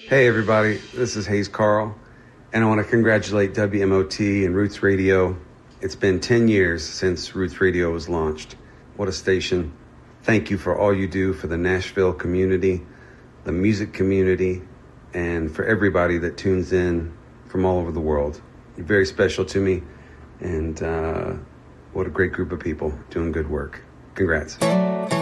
Hey everybody, this is Hayes Carl, and I want to congratulate WMOT and Roots Radio. It's been 10 years since Roots Radio was launched. What a station. Thank you for all you do for the Nashville community, the music community, and for everybody that tunes in from all over the world. You're very special to me, and what a great group of people doing good work. Congrats.